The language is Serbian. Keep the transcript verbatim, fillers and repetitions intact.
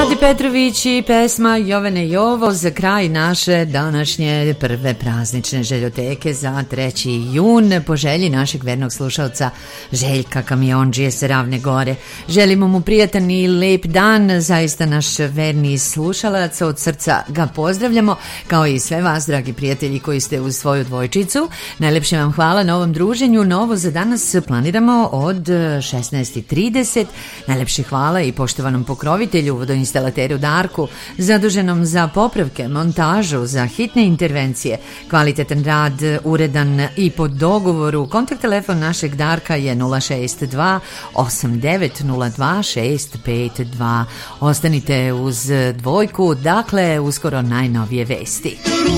Radi Petrović i pesma Jovane Jovo za kraj naše današnje prve praznične željoteke za treći jun po želji našeg vernog slušalca Željka Kamiondžije sa Ravne Gore. Želimo mu prijatan i lep dan, zaista naš verni slušalac, od srca ga pozdravljamo, kao i sve vas, dragi prijatelji koji ste uz svoju dvojčicu. Najlepše vam hvala na ovom druženju. Novo za danas planiramo od šesnaest i trideset. Najlepše hvala i poštovanom pokrovitelju, vodoinstalateru Darku, zaduženom za popravke, montažu, za hitne intervencije, kvalitetan rad, uredan i po dogovoru. Kontakt telefon našeg Darka je nula šest dva osam devet nula dva šest pet dva. Ostanite uz dvojku, dakle uskoro najnovije vesti.